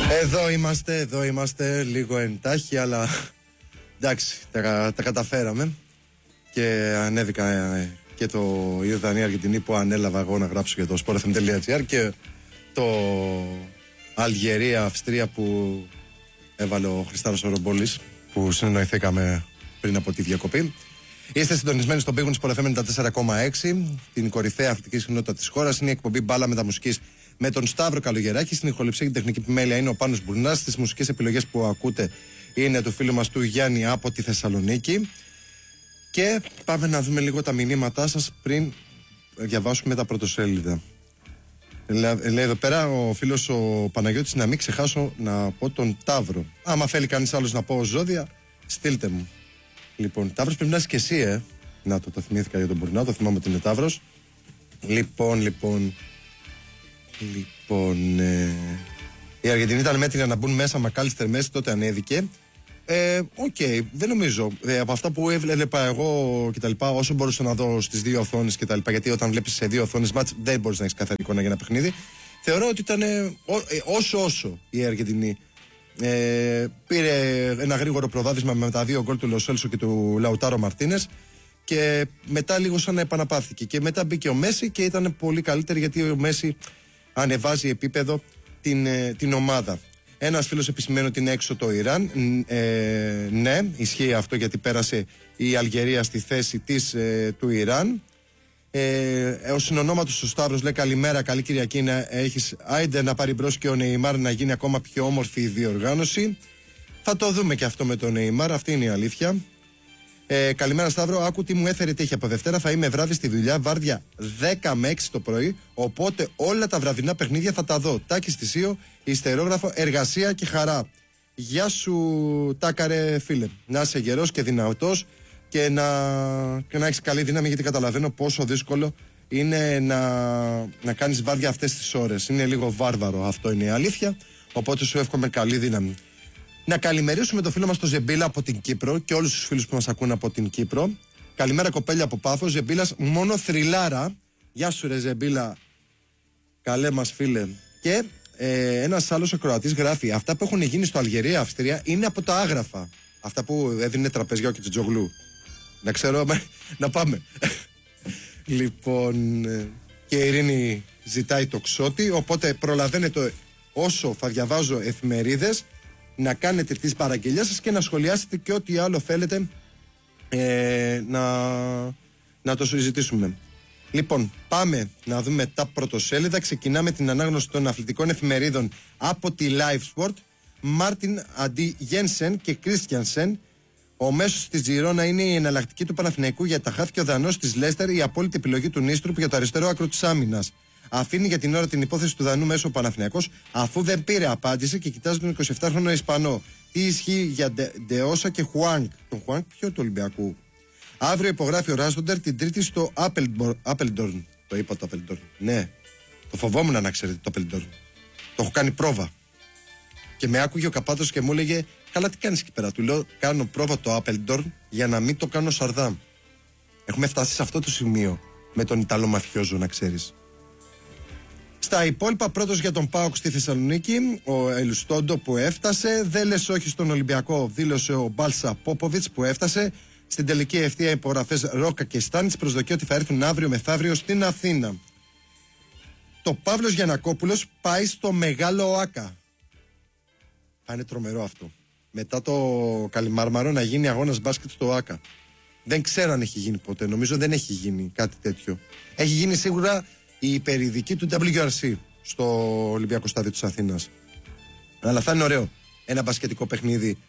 Εδώ είμαστε λίγο εντάχει, αλλά εντάξει, τα καταφέραμε. Και ανέβηκα και το Ιορδανία Αργεντινή που ανέλαβα εγώ να γράψω για το sportfm.gr και το Αλγερία Αυστρία που έβαλε ο Χριστάρος Ορομπόλης, που συνεννοηθήκαμε πριν από τη διακοπή. Είστε συντονισμένοι στον Big Win Sport FM 94,6, την κορυφαία αθλητική συχνότητα της χώρας. Είναι η εκπομπή Μπάλα Μεταμουσικής με τον Σταύρο Καλογεράκη. Στην ηχοληψία και την τεχνική επιμέλεια είναι ο Πάνος Μπουρνάς. Τις μουσικές επιλογές που ακούτε είναι του φίλου μας του Γιάννη από τη Θεσσαλονίκη. Και πάμε να δούμε λίγο τα μηνύματά σας πριν διαβάσουμε τα πρωτοσέλιδα. Λέει εδώ πέρα ο φίλος ο Παναγιώτης, να μην ξεχάσω να πω τον Ταύρο. Άμα θέλει κανείς άλλος να πω ζώδια, στείλτε μου. Λοιπόν, Ταύρος πρέπει να είσαι και εσύ, Να το θυμήθηκα για τον Μπουρνά, το θυμάμαι ότι είναι Ταύρος. Λοιπόν, η Αργεντινή ήταν μέτρια να μπουν μέσα, Μακάλιστερ Μέση, τότε ανέβηκε. Δεν νομίζω. Από αυτά που έβλεπα εγώ κτλ., όσο μπορούσα να δω στις δύο οθόνες κτλ., γιατί όταν βλέπεις σε δύο οθόνες μάτς δεν μπορείς να έχεις καθαρή εικόνα για ένα παιχνίδι. Θεωρώ ότι ήταν όσο η Αργεντινή πήρε ένα γρήγορο προβάδισμα με τα δύο γκολ του Λοσέλσο και του Λαουτάρο Μαρτίνες και μετά λίγο σαν να επαναπαύθηκε. Και μετά μπήκε ο Μέση και ήταν πολύ καλύτερη, γιατί ο Μέση ανεβάζει επίπεδο την ομάδα. Ένας φίλος επισημαίνει ότι είναι έξω το Ιράν. Ναι, ισχύει αυτό, γιατί πέρασε η Αλγερία στη θέση του Ιράν. Ο συνονόματος ο Σταύρος λέει καλημέρα, καλή Κυριακή να έχεις. Άιντε να πάρει μπρος και ο Νεϊμάρ να γίνει ακόμα πιο όμορφη η διοργάνωση. Θα το δούμε και αυτό με τον Νεϊμάρ, αυτή είναι η αλήθεια. Καλημέρα Σταύρο, άκου τι μου έφερε τύχη. Από Δευτέρα θα είμαι βράδυ στη δουλειά, βάρδια 10 με 6 το πρωί. Οπότε όλα τα βραδινά παιχνίδια θα τα δω. Τάκη Στησίο, ιστερόγραφο, εργασία και χαρά. Γεια σου, Τάκαρε φίλε. Να είσαι γερός και δυνατός και να έχεις καλή δύναμη, γιατί καταλαβαίνω πόσο δύσκολο είναι να κάνεις βάρδια αυτές τις ώρες. Είναι λίγο βάρβαρο, αυτό είναι η αλήθεια. Οπότε σου εύχομαι καλή δύναμη. Να καλημερίσουμε το φίλο μας τον Ζεμπίλα από την Κύπρο και όλους τους φίλους που μας ακούν από την Κύπρο. Καλημέρα κοπέλια από Πάφο. Ζεμπίλας μόνο θρυλάρα. Γεια σου ρε Ζεμπίλα, καλέ μας φίλε. Και ένας άλλος ακροατής γράφει, αυτά που έχουν γίνει στο Αλγερία Αυστρία είναι από τα άγραφα. Αυτά που έδινε τραπεζιό και Τζογλού. Να ξέρω, να πάμε. Λοιπόν, και η Ειρήνη ζητάει το Ξώτη, οπότε προλαβαίνετε όσο θα διαβάζω εφημερίδες να κάνετε τις παραγγελίες σας και να σχολιάσετε και ό,τι άλλο θέλετε να το συζητήσουμε. Λοιπόν, πάμε να δούμε τα πρωτοσέλιδα. Ξεκινάμε την ανάγνωση των αθλητικών εφημερίδων από τη Live Sport. Μάρτιν Αντί Γένσεν και Κρίστιανσεν. Ο μέσος της Τζιρόνα είναι η εναλλακτική του Παναθηναϊκού για τα χάφη και ο Δανός της Λέστερ η απόλυτη επιλογή του Νίστρουπ για το αριστερό άκρο της άμυνας. Αφήνει για την ώρα την υπόθεση του Δανού μέσω ο Παναθηναϊκός, αφού δεν πήρε απάντηση και κοιτάζει τον 27χρονο Ισπανό. Τι ισχύει για Ντεόσα και Χουάνκ. Τον Χουάνκ, ποιο του Ολυμπιακού. Αύριο υπογράφει ο Ράστοντερ την Τρίτη στο Άπελντορν. Το είπα το Άπελντορν. Ναι, το φοβόμουν να ξέρετε το Άπελντορν. Το έχω κάνει πρόβα. Και με άκουγε ο Καπάτος και μου έλεγε, καλά, τι κάνεις εκεί πέρα. Του λέω, κάνω πρόβα το Άπελντορν για να μην το κάνω Σαρδάμ. Έχουμε φτάσει σε αυτό το σημείο με τον Ιταλό μαφιόζο, να ξέρεις. Στα υπόλοιπα, πρώτος για τον ΠΑΟΚ στη Θεσσαλονίκη, ο Ελουστόντο που έφτασε. Δεν λες όχι στον Ολυμπιακό, δήλωσε ο Μπάλσα Πόποβιτς που έφτασε. Στην τελική ευθεία υπογραφές Ρόκα και Στάνιτς, προσδοκεί ότι θα έρθουν αύριο μεθαύριο στην Αθήνα. Το Παύλος Γιαννακόπουλος πάει στο Μεγάλο ΟΑΚΑ. Θα είναι τρομερό αυτό. Μετά το Καλιμάρμαρο να γίνει αγώνας μπάσκετ στο ΟΑΚΑ. Δεν ξέρω αν έχει γίνει ποτέ, νομίζω δεν έχει γίνει κάτι τέτοιο. Έχει γίνει σίγουρα η υπερειδική του WRC στο Ολυμπιακό Στάδιο της Αθήνας. Αλλά θα είναι ωραίο ένα μπασκετικό παιχνίδι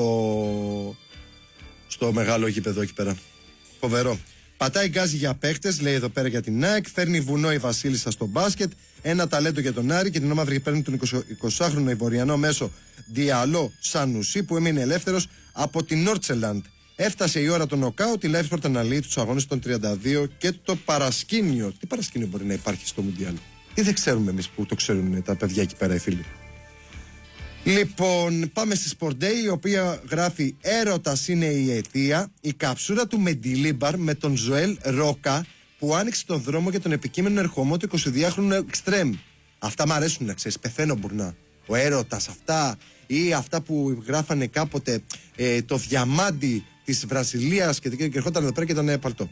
στο μεγάλο γήπεδο εκεί πέρα. Φοβερό. Πατάει γκάζι για παίχτες, λέει εδώ πέρα για την ΑΕΚ. Φέρνει βουνό η Βασίλισσα στο μπάσκετ. Ένα ταλέντο για τον Άρη και την Ομαύρη παίρνει τον 20χρονο Ιβοριανό μέσο Διαλό Σανουσί που έμεινε ελεύθερος από την Νόρτσελαντ. Έφτασε η ώρα των νοκάουτ. Η Live Sport αναλύει τους αγώνες των 32 και το παρασκήνιο. Τι παρασκήνιο μπορεί να υπάρχει στο Μουντιάλ? Τι δεν ξέρουμε εμείς που το ξέρουν τα παιδιά εκεί πέρα οι φίλοι. Λοιπόν, πάμε στη Sport Day, η οποία γράφει «Έρωτας είναι η αιτία». Η καψούρα του Μεντιλίμπαρ με τον Ζωέλ Ρόκα που άνοιξε τον δρόμο για τον επικείμενο ερχομό του 22χρονου Εκστρέμ. Αυτά μ' αρέσουν να ξέρεις, πεθαίνω μπουρνά. ο έρωτας, αυτά ή αυτά που γράφανε κάποτε το διαμάντι της Βραζιλίας και ερχόταν εδώ πέρα και ήταν παλτό.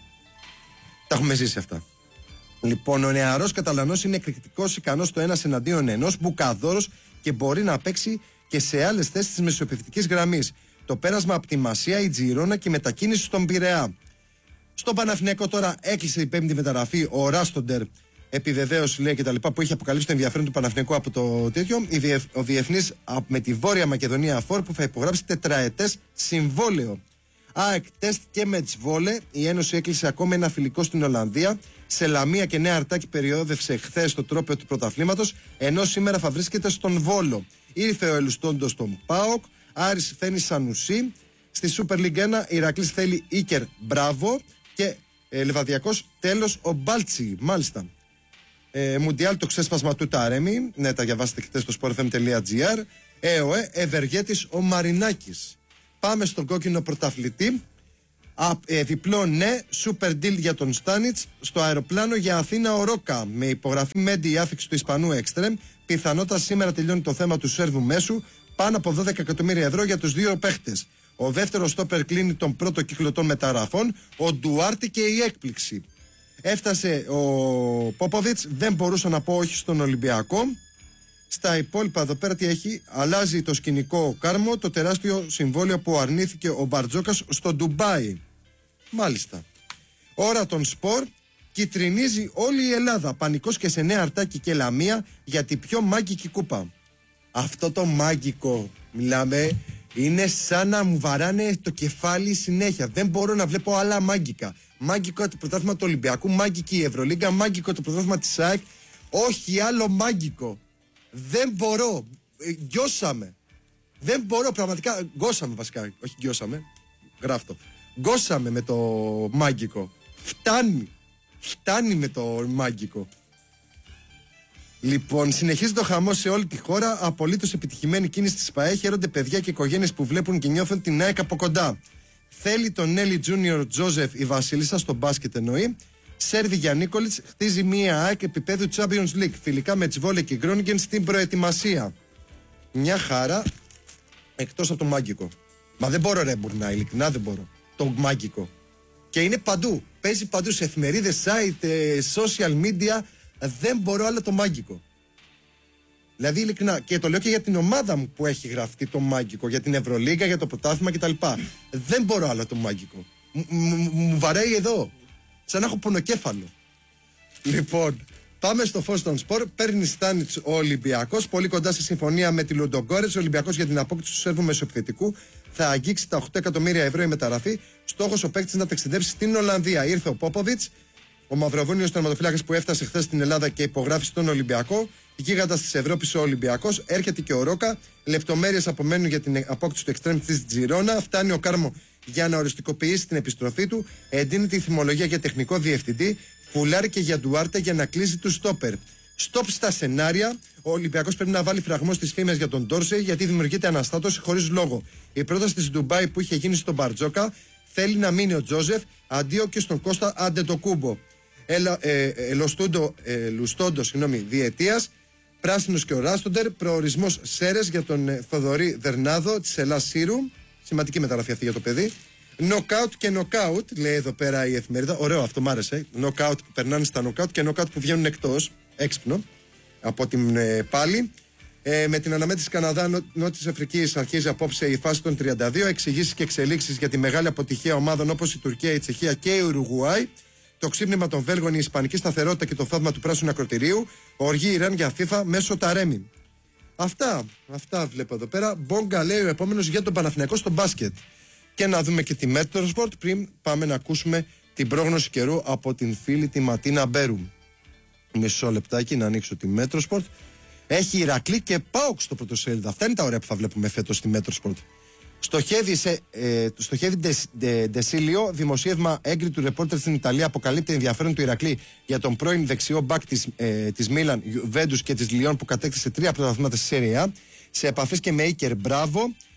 Τα έχουμε ζήσει αυτά. Λοιπόν, ο νεαρός Καταλανός είναι εκρηκτικός, ικανός στο ένας εναντίον ενός, μπουκαδόρος και μπορεί να παίξει και σε άλλες θέσεις της μεσοεπιθετικής γραμμής. Το πέρασμα από τη Μασία, η Τζιρόνα και η μετακίνηση στον Πειραιά. Στον Παναθηναϊκό τώρα έκλεισε η πέμπτη μεταγραφή, ο Ράστοντερ, επιβεβαίωση λέει και τα λοιπά, που είχε αποκαλύψει το ενδιαφέρον του Παναθηναϊκού από το τέτοιο. Ο διεθνής με τη Βόρεια Μακεδονία Φόρ που θα υπογράψει τετραετές συμβόλαιο. ΑΕΚ, τεστ και Μετσβόλε. Η Ένωση έκλεισε ακόμα ένα φιλικό στην Ολλανδία. Σε Λαμία και Νέα Αρτάκη περιόδευσε χθες το τρόπαιο του πρωταθλήματος, ενώ σήμερα θα βρίσκεται στον Βόλο. Ήρθε ο Ελουστόντος στον ΠΑΟΚ. Άρης φαίνει Σανουσί. Στη Super League 1 Ηρακλής θέλει Ίκερ Μπράβο. Και Λεβαδιακός τέλος ο Μπάλτσι. Μάλιστα. Μουντιάλ το ξέσπασμα του Ταρέμι. Ναι, τα διαβάσετε χτες στο sportfm.gr. Ευεργέτης ο Μαρινάκης. Πάμε στον κόκκινο πρωταθλητή. Διπλό ναι, super deal για τον Στάνιτς. Στο αεροπλάνο για Αθήνα ο Ρόκα. Με υπογραφή Μέντι η άφηξη του Ισπανού Έξτρεμ. Πιθανότατα σήμερα τελειώνει το θέμα του Σέρβου μέσου. Πάνω από 12 εκατομμύρια ευρώ για τους δύο παίχτες. Ο δεύτερος στόπερ κλείνει τον πρώτο κύκλο των μεταγραφών. Ο Ντουάρτη και η έκπληξη. Έφτασε ο Πόποβιτς. Δεν μπορούσα να πω όχι στον Ολυμπιακό. Στα υπόλοιπα εδώ πέρα τι έχει? Αλλάζει το σκηνικό Κάρμο, το τεράστιο συμβόλαιο που αρνήθηκε ο Μπαρτζόκας στο Ντουμπάι. Μάλιστα. Ώρα των σπορ. Κιτρινίζει όλη η Ελλάδα. Πανικός και σε Νέα Αρτάκη και Λαμία για την πιο μάγκικη κούπα. Αυτό το μάγκικο, μιλάμε, είναι σαν να μου βαράνε το κεφάλι συνέχεια. Δεν μπορώ να βλέπω άλλα μάγκικα. Μάγκικο το πρωτάθλημα του Ολυμπιακού, μάγκικη η Ευρωλίγκα, μάγκικο το πρωτάθλημα της ΑΕΚ. Όχι άλλο μάγκικο. Δεν μπορώ. Γκιώσαμε. Δεν μπορώ πραγματικά. Γκώσαμε βασικά. Όχι γκιώσαμε. Γράφτο. Γκώσαμε με το μάγκικο. Φτάνει. Φτάνει με το μάγκικο. Λοιπόν, συνεχίζει το χαμό σε όλη τη χώρα. Απολύτως επιτυχημένη κίνηση της ΠΑΕ. Χαίρονται παιδιά και οικογένειες που βλέπουν και νιώθουν την ΑΕΚ από κοντά. Θέλει τον Νέλι Τζούνιορ Τζόζεφ η Βασίλισσα στο μπάσκετ εννοεί. Σέρβι Γιαννίκολιτς χτίζει μία ΑΕΚ επίπεδου Champions League. Φιλικά με Τσβόλε και Γκρόνιγκεν στην προετοιμασία. Μια χαρά εκτός από το μάγκικο. Μα δεν μπορώ ρε Μπουρνά, ειλικρινά δεν μπορώ. Το μάγκικο. Και είναι παντού. Παίζει παντού σε εφημερίδες, site, social media. Δεν μπορώ άλλο το μάγκικο. Δηλαδή ειλικρινά. Και το λέω και για την ομάδα μου που έχει γραφτεί το μάγκικο. Για την Ευρωλίγκα, για το πρωτάθλημα κτλ. Δεν μπορώ άλλο το μάγκικο. Μου βαράει εδώ. Σαν να έχω πονοκέφαλο. Λοιπόν, πάμε στο φως των σπορ. Παίρνει Στάνιτς ο Ολυμπιακός. Πολύ κοντά σε συμφωνία με τη Λουντογκόρετς. Ο Ολυμπιακός για την απόκτηση του Σέρβου μεσοεπιθετικού θα αγγίξει τα 8 εκατομμύρια ευρώ η μεταγραφή. Στόχος ο παίκτης να ταξιδέψει στην Ολλανδία. Ήρθε ο Πόποβιτς, ο Μαυροβούνιος τερματοφύλακας που έφτασε χθες στην Ελλάδα και υπογράφει στον Ολυμπιακό. Γίγαντας της Ευρώπης ο Ολυμπιακός. Έρχεται και ο Ρόκα. Λεπτομέρειες απομένουν για την απόκτηση του εξτρέμ της Τζιρόνα. Φτάνει ο Κάρμο για να οριστικοποιήσει την επιστροφή του. Εντείνεται η θυμολογία για τεχνικό διευθυντή. Φουλάρει και για Ντουάρτε για να κλείσει του στόπερ. Στοπ στα σενάρια. Ο Ολυμπιακός πρέπει να βάλει φραγμό στις φήμες για τον Ντόρσεϊ γιατί δημιουργείται αναστάτωση χωρίς λόγο. Η πρόταση της Ντουμπάι που είχε γίνει στον Μπαρτζόκα θέλει να μείνει ο Τζόζεφ αντίο και στον Κώστα Αντετοκούμπο. Λουστόντο, διετίας. Πράσινος και ο Ράστοντερ. Προορισμός Σέρες για τον Θοδωρή Δερνάδο της Ελλάς Σύρου. Σημαντική μεταγραφή αυτή για το παιδί. Νοκάουτ και νοκάουτ, λέει εδώ πέρα η εφημερίδα. Ωραίο αυτό, μ' άρεσε. Νοκάουτ που περνάνε στα νοκάουτ και νοκάουτ που βγαίνουν εκτός. Έξυπνο. Από την πάλι. Με την αναμέτρηση Καναδά Νότιας Αφρικής αρχίζει απόψε η φάση των 32. Εξηγήσεις και εξελίξεις για τη μεγάλη αποτυχία ομάδων όπως η Τουρκία, η Τσεχία και η Ουρουγουάη. Το ξύπνημα των Βέλγων, η ισπανική σταθερότητα και το θαύμα του πράσινου ακροτηρίου. Οργή Ιράν για FIFA μέσω Ταρέμι. Αυτά βλέπω εδώ πέρα. Μπόγκα λέει ο επόμενος για τον Παναθηναϊκό στο μπάσκετ. Και να δούμε και τη Metrosport πριν πάμε να ακούσουμε την πρόγνωση καιρού από την φίλη τη Ματίνα Μπέρου. Μισό λεπτάκι να ανοίξω τη Metrosport. Έχει Ηρακλή και ΠΑΟΚ στο πρωτοσέλιδο. Αυτά είναι τα ωραία που θα βλέπουμε φέτος στη Metrosport. Στοχεύει Ντεσίλιο, δημοσίευμα έγκριτου ρεπόρτερ στην Ιταλία αποκαλύπτει ενδιαφέρον του Ηρακλή για τον πρώην δεξιό μπακ της Μίλαν, Βέντους και της Λιόν που κατέκτησε 3 πρωταθλήματα στη Σέρια. Σε επαφές και με Ίκερ Μπράβο.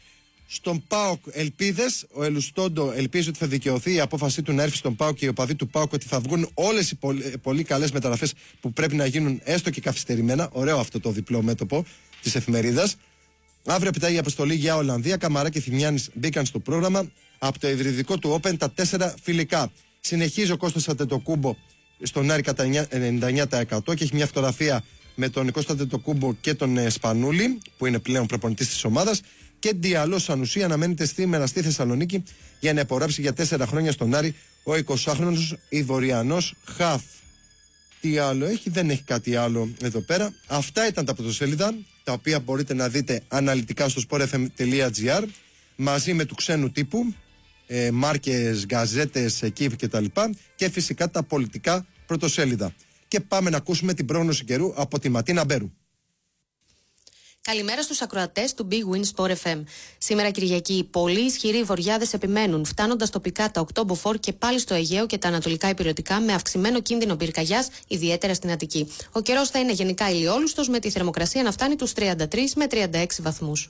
Στον ΠΑΟΚ ελπίδες. Ο Ελουστόντο ελπίζει ότι θα δικαιωθεί η απόφασή του να έρθει στον ΠΑΟΚ και οι οπαδοί του ΠΑΟΚ ότι θα βγουν όλες οι πολύ καλές μεταγραφές που πρέπει να γίνουν έστω και καθυστερημένα. Ωραίο αυτό το διπλό μέτωπο της εφημερίδας. Αύριο πετάει η αποστολή για Ολλανδία. Καμαρά και Θημιάνης μπήκαν στο πρόγραμμα. Από το ιδρυτικό του Open τα 4 φιλικά. Συνεχίζει ο Κώστας Αντετοκούμπο στον Άρη κατά 99% και έχει μια φωτογραφία με τον Κώστα Αντετοκούμπο και τον Σπανούλη, που είναι πλέον προπονητής της ομάδας. Και Ντιαλό Σανουσί αναμένεται σήμερα στη Θεσσαλονίκη για να υπογράψει για 4 χρόνια στον Άρη ο 20χρονος Ιδωριανός χαφ. Τι άλλο έχει, δεν έχει κάτι άλλο εδώ πέρα. Αυτά ήταν τα πρωτοσέλιδα, τα οποία μπορείτε να δείτε αναλυτικά στο sportfm.gr μαζί με του ξένου τύπου, μάρκες, γαζέτες, εκεί κτλ. Και φυσικά τα πολιτικά πρωτοσέλιδα. Και πάμε να ακούσουμε την πρόγνωση καιρού από τη Ματίνα Μπέρου. Καλημέρα στους ακροατές του Big Win Sport FM. Σήμερα Κυριακή, πολύ ισχυροί βοριάδες επιμένουν, φτάνοντας τοπικά τα 8 μποφόρ και πάλι στο Αιγαίο και τα ανατολικά ηπειρωτικά, με αυξημένο κίνδυνο πυρκαγιάς, ιδιαίτερα στην Αττική. Ο καιρός θα είναι γενικά ηλιόλουστος, με τη θερμοκρασία να φτάνει τους 33 με 36 βαθμούς.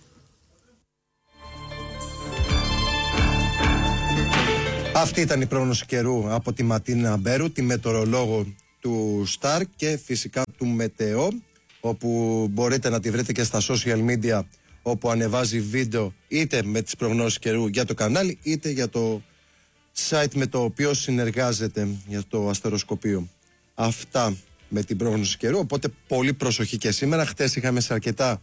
Αυτή ήταν η πρόγνωση καιρού από τη Ματίνα Μπέρου, τη μετεωρολόγο του Star και φυσικά του Μετεό, όπου μπορείτε να τη βρείτε και στα social media, όπου ανεβάζει βίντεο είτε με τις προγνώσεις καιρού για το κανάλι, είτε για το site με το οποίο συνεργάζεται για το αστεροσκοπείο. Αυτά με την πρόγνωση καιρού, οπότε πολύ προσοχή και σήμερα. Χτες είχαμε σε αρκετά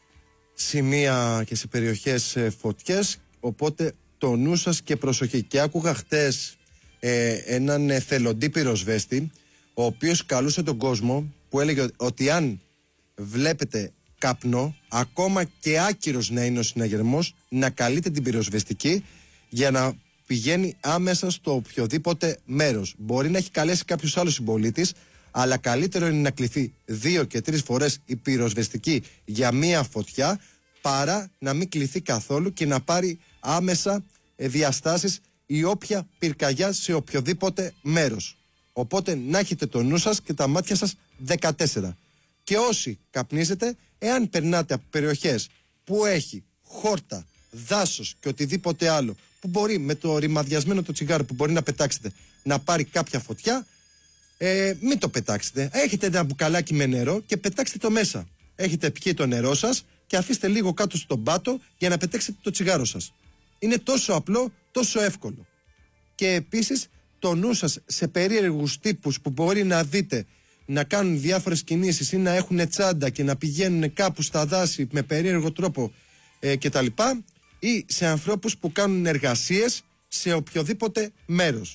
σημεία και σε περιοχές φωτιές, οπότε το νου σας και προσοχή. Και άκουγα χτες έναν εθελοντή πυροσβέστη, ο οποίος καλούσε τον κόσμο, που έλεγε ότι αν βλέπετε καπνό, ακόμα και άκυρος να είναι ο συναγερμός, να καλείτε την πυροσβεστική για να πηγαίνει άμεσα στο οποιοδήποτε μέρος. Μπορεί να έχει καλέσει κάποιος άλλος συμπολίτης, αλλά καλύτερο είναι να κληθεί 2 και 3 φορές η πυροσβεστική για μία φωτιά, παρά να μην κληθεί καθόλου και να πάρει άμεσα διαστάσεις η όποια πυρκαγιά σε οποιοδήποτε μέρος. Οπότε να έχετε το νου σας και τα μάτια σας 14. Και όσοι καπνίζετε, εάν περνάτε από περιοχές που έχει χόρτα, δάσος και οτιδήποτε άλλο, που μπορεί με το ρημαδιασμένο το τσιγάρο που μπορεί να πετάξετε να πάρει κάποια φωτιά, μην το πετάξετε. Έχετε ένα μπουκαλάκι με νερό και πετάξτε το μέσα. Έχετε πιει το νερό σας και αφήστε λίγο κάτω στον πάτο για να πετάξετε το τσιγάρο σας. Είναι τόσο απλό, τόσο εύκολο. Και επίσης το νου σας σε περίεργους τύπους που μπορεί να δείτε να κάνουν διάφορες κινήσεις ή να έχουν τσάντα και να πηγαίνουν κάπου στα δάση με περίεργο τρόπο κτλ. Ή σε ανθρώπους που κάνουν εργασίες σε οποιοδήποτε μέρος.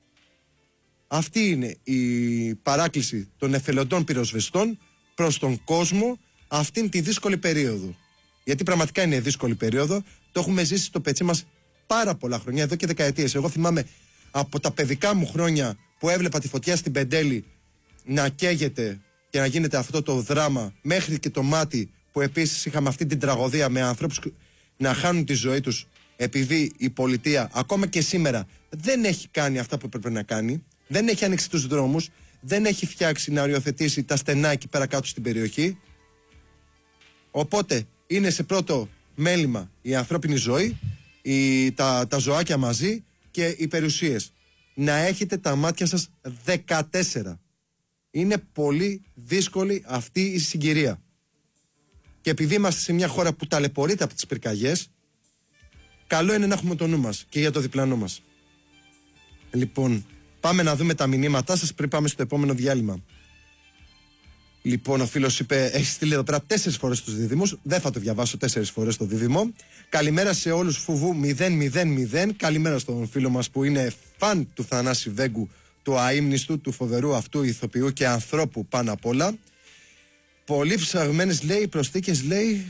Αυτή είναι η παράκληση των εθελοντών πυροσβεστών προς τον κόσμο αυτήν τη δύσκολη περίοδο. Γιατί πραγματικά είναι δύσκολη περίοδο. Το έχουμε ζήσει στο πετσί μας πάρα πολλά χρόνια, εδώ και δεκαετίες. Εγώ θυμάμαι από τα παιδικά μου χρόνια που έβλεπα τη φωτιά στην Πεντέλη να καίγεται και να γίνεται αυτό το δράμα, μέχρι και το Μάτι, που επίσης είχαμε αυτή την τραγωδία με ανθρώπους να χάνουν τη ζωή τους επειδή η πολιτεία ακόμα και σήμερα δεν έχει κάνει αυτά που έπρεπε να κάνει, δεν έχει ανοίξει τους δρόμους, δεν έχει φτιάξει να οριοθετήσει τα στενά εκεί πέρα κάτω στην περιοχή. Οπότε είναι σε πρώτο μέλημα η ανθρώπινη ζωή, τα ζωάκια μαζί και οι περιουσίες. Να έχετε τα μάτια σας 14. Είναι πολύ δύσκολη αυτή η συγκυρία. Και επειδή είμαστε σε μια χώρα που ταλαιπωρείται από τις πυρκαγιές, καλό είναι να έχουμε το νου μας και για το διπλανό μας. Λοιπόν, πάμε να δούμε τα μηνύματά σας πριν πάμε στο επόμενο διάλειμμα. Λοιπόν, ο φίλος είπε, έχει στείλει εδώ πέρα 4 φορές τους δίδυμους. Δεν θα το διαβάσω 4 φορές το δίδυμο. Καλημέρα σε όλους, Φουβού 000. Καλημέρα στον φίλο μας που είναι φαν του Θανάση Βέγκου, του αείμνηστου, του φοβερού αυτού ηθοποιού και ανθρώπου πάνω απ' όλα. Πολύ ψαγμένες, λέει, προσθήκες, λέει.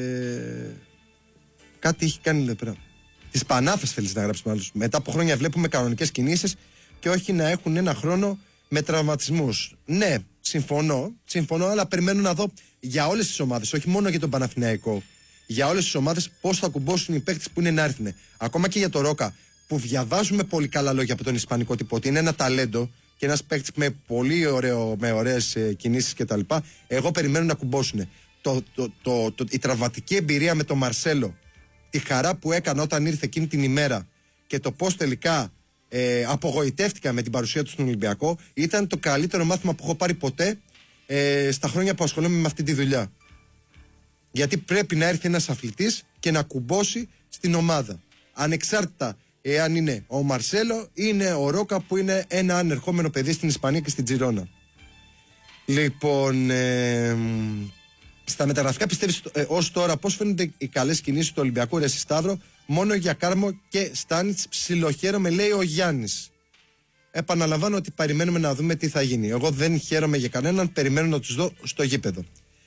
Κάτι έχει κάνει εδώ πέρα. Τις Πανάφες θέλεις να γράψεις μάλλον. Μετά από χρόνια βλέπουμε κανονικές κινήσεις και όχι να έχουν ένα χρόνο με τραυματισμούς. Ναι, συμφωνώ, αλλά περιμένω να δω για όλες τις ομάδες, όχι μόνο για τον Παναθηναϊκό. Για όλες τις ομάδες πώς θα κουμπώσουν οι παίκτες που είναι να έρθουν. Ακόμα και για το Ρόκα, που διαβάζουμε πολύ καλά λόγια από τον ισπανικό τύπο, ότι είναι ένα ταλέντο και ένας παίκτης με πολύ με ωραίες κινήσεις κτλ. Εγώ περιμένω να κουμπώσουν. Η τραυματική εμπειρία με τον Μαρσέλο τη χαρά που έκανα όταν ήρθε εκείνη την ημέρα και το πώς τελικά απογοητεύτηκα με την παρουσία του στον Ολυμπιακό, ήταν το καλύτερο μάθημα που έχω πάρει ποτέ στα χρόνια που ασχολούμαι με αυτή τη δουλειά. Γιατί πρέπει να έρθει ένας αθλητής και να κουμπώσει στην ομάδα. Ανεξάρτητα εάν είναι ο Μαρσέλο ή είναι ο Ρόκα, που είναι ένα ανερχόμενο παιδί στην Ισπανία και στην Τζιρόνα. Λοιπόν, στα μεταγραφικά πιστεύεις ως τώρα πώς φαίνονται οι καλές κινήσεις του Ολυμπιακού? Ρε Σταύρο, μόνο για Κάρμο και Στάνιτς ψιλοχαίρομαι, λέει ο Γιάννης. Επαναλαμβάνω ότι περιμένουμε να δούμε τι θα γίνει. Εγώ δεν χαίρομαι για κανέναν, περιμένω να τους δω στο γήπεδο.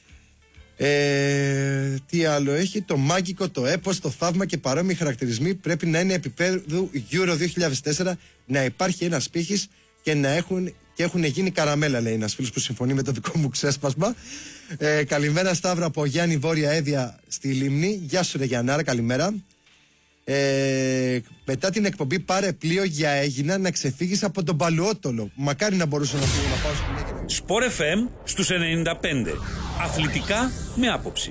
Τι άλλο έχει? Το μάγικο, το έπος, το θαύμα και παρόμοιοι χαρακτηρισμοί πρέπει να είναι επίπεδου Euro 2004, να υπάρχει ένας πύχης και να έχουν γίνει καραμέλα, λέει ένας φίλος που συμφωνεί με το δικό μου ξέσπασμα. Καλημέρα Σταύρο από Γιάννη Βόρεια Έδια στη Λίμνη. Γεια σου ρε Γιαννάρα, καλημέρα. Μετά την εκπομπή πάρε πλοίο για Αίγινα να ξεφύγεις από τον Παλαιότολο. Μακάρι να μπορούσα να φύγω να πάω στην Αίγινα. Σπορ FM στους 95. Αθλητικά με άποψη.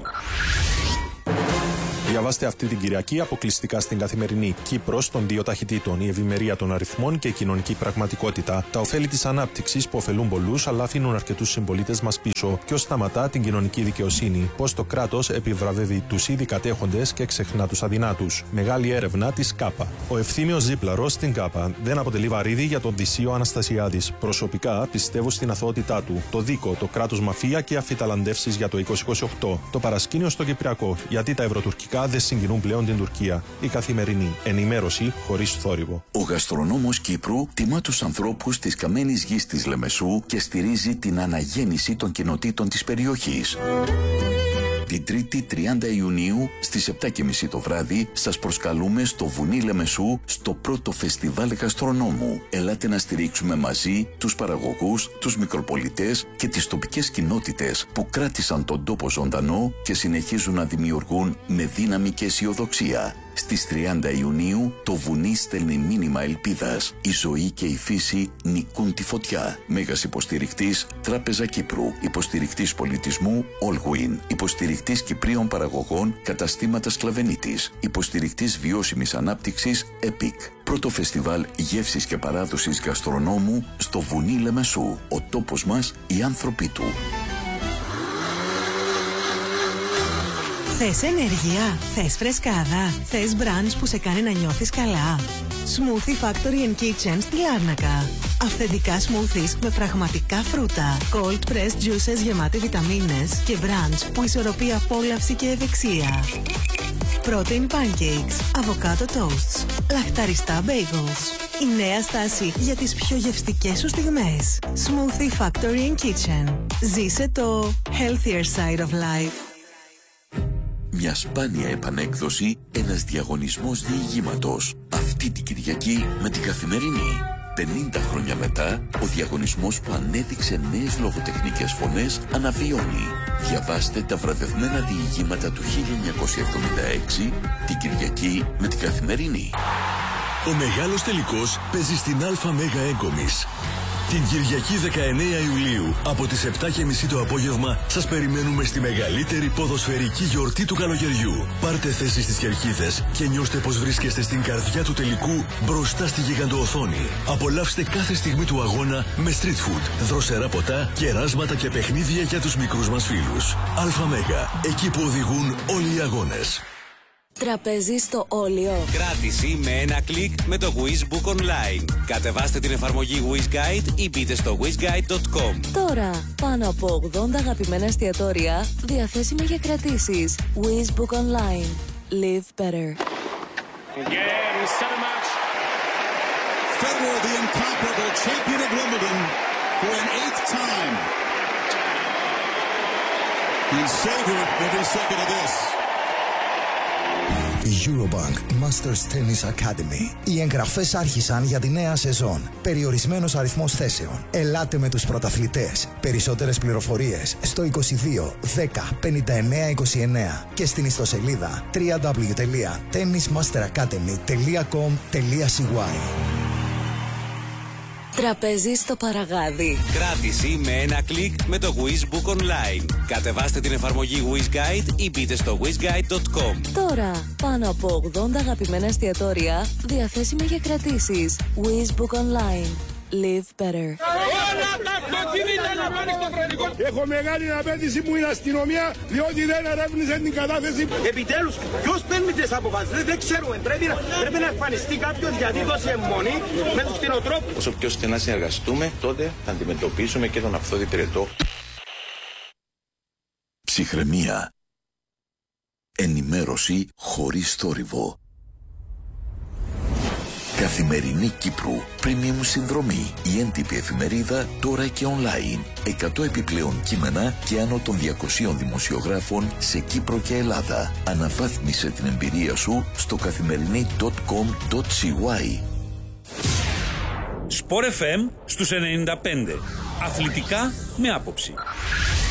Διαβάστε αυτή την Κυριακή αποκλειστικά στην Καθημερινή. Κύπρος των δύο ταχυτήτων, η ευημερία των αριθμών και η κοινωνική πραγματικότητα. Τα ωφέλη της ανάπτυξης που ωφελούν πολλούς, αλλά αφήνουν αρκετούς συμπολίτες μας πίσω. Ποιος σταματά την κοινωνική δικαιοσύνη. Πώς το κράτος επιβραβεύει τους ήδη κατέχοντες και ξεχνά τους αδυνάτους. Μεγάλη έρευνα της ΚΑΠΑ. Ο Ευθύμιος Ζήπλαρος στην ΚΑΠΑ δεν αποτελεί βαρύδι για τον Δυσσείο Αναστασιάδης. Προσωπικά πιστεύω στην αθωότητά του. Το δίκο, το κράτος μαφία και αφιταλαντεύσεις για το 2028. Το παρασκήνιο στο Κυπριακό. Γιατί τα ευρωτουρκικά δεν συγκινούν πλέον την Τουρκία. Η Καθημερινή. Ενημέρωση χωρίς θόρυβο. Ο γαστρονόμος Κύπρου τιμά τους ανθρώπους της καμένης γης της Λεμεσού και στηρίζει την αναγέννηση των κοινοτήτων της περιοχής. Την 3η 30 Ιουνίου στις 7:30 το βράδυ σας προσκαλούμε στο Βουνί Λεμεσού στο πρώτο φεστιβάλ γαστρονόμου. Ελάτε να στηρίξουμε μαζί τους παραγωγούς, τους μικροπολιτές και τις τοπικές κοινότητες που κράτησαν τον τόπο ζωντανό και συνεχίζουν να δημιουργούν με δύναμη και αισιοδοξία. Στις 30 Ιουνίου το βουνί στέλνει μήνυμα ελπίδας. Η ζωή και η φύση νικούν τη φωτιά. Μέγας υποστηρικτής Τράπεζα Κύπρου. Υποστηρικτής πολιτισμού Allwin. Υποστηρικτής Κυπρίων παραγωγών Καταστήματα Σκλαβενίτης. Υποστηρικτής βιώσιμης ανάπτυξης EPIC. Πρώτο φεστιβάλ γεύσης και παράδοσης γαστρονόμου στο Βουνί Λεμεσού. Ο τόπος μας, οι άνθρωποι του. Θες ενέργεια, θες φρεσκάδα, θες μπραντς που σε κάνει να νιώθεις καλά. Smoothie Factory and Kitchen στη Λάρνακα. Αυθεντικά smoothies με πραγματικά φρούτα. Cold pressed juices γεμάτη βιταμίνες και μπραντς που ισορροπεί απόλαυση και ευεξία. Protein pancakes, avocado toasts, λαχταριστά bagels. Η νέα στάση για τις πιο γευστικές σου στιγμές. Smoothie Factory and Kitchen. Ζήσε το healthier side of life. Μια σπάνια επανέκδοση, ένας διαγωνισμός διηγήματος. Αυτή την Κυριακή με την Καθημερινή. 50 χρόνια μετά, ο διαγωνισμός που ανέδειξε νέες λογοτεχνικές φωνές αναβιώνει. Διαβάστε τα βραβευμένα διηγήματα του 1976 την Κυριακή με την Καθημερινή. Ο μεγάλος τελικός παίζει στην Αλφα Μέγα Έγκομης. Την Κυριακή 19 Ιουλίου από τις 7:30 το απόγευμα σας περιμένουμε στη μεγαλύτερη ποδοσφαιρική γιορτή του καλοκαιριού. Πάρτε θέση στις κερκίδες και νιώστε πως βρίσκεστε στην καρδιά του τελικού μπροστά στη γιγαντοοθόνη. Απολαύστε κάθε στιγμή του αγώνα με street food, δροσερά ποτά, κεράσματα και παιχνίδια για τους μικρούς μας φίλους. Αλφα Μέγα, εκεί που οδηγούν όλοι οι αγώνες. Τραπέζι στο Όλιο. Κράτηση με ένα κλικ με το Wiz Book Online. Κατεβάστε την εφαρμογή Wiz Guide ή μπείτε στο wizguide.com. Τώρα, πάνω από 80 αγαπημένα εστιατόρια διαθέσιμα για κρατήσεις. Wiz Book Online. Live better. Again, center match. Federer, the incomparable champion of Wimbledon for an 8th time. And savor every second of this. Eurobank Masters Tennis Academy. Οι εγγραφές άρχισαν για τη νέα σεζόν. Περιορισμένος αριθμός θέσεων. Ελάτε με τους πρωταθλητές. Περισσότερες πληροφορίες στο 22 10 59 29 και στην ιστοσελίδα www.tennismasteracademy.com.cy. Τραπέζι στο Παραγάδι. Κράτηση με ένα κλικ με το Wiz Book Online. Κατεβάστε την εφαρμογή Wiz Guide ή μπείτε στο wizguide.com. Τώρα, πάνω από 80 αγαπημένα εστιατόρια διαθέσιμα για κρατήσεις. Wiz Book Online. Live better. Έχω μεγάλη απέτηση που είναι αστυνομία, διότι δεν ερεύνησε την κατάθεση. Επιτέλους, ποιος παίρνει τις αποφάσεις, δεν ξέρουμε. Πρέπει να εμφανιστεί κάποιος γιατί δώσει αιμονή με τους κτηνοτρόφους. Όσο πιο στενά συνεργαστούμε, τότε θα αντιμετωπίσουμε και τον αυθόδη πυρετό. Ψυχραιμία. Ενημέρωση χωρίς θόρυβο. Καθημερινή Κύπρου, premium συνδρομή, η έντυπη εφημερίδα τώρα και online. 100 επιπλέον κείμενα και άνω των 200 δημοσιογράφων σε Κύπρο και Ελλάδα. Αναβάθμισε την εμπειρία σου στο καθημερινή.com.cy. Sport FM στους 95. Αθλητικά με άποψη.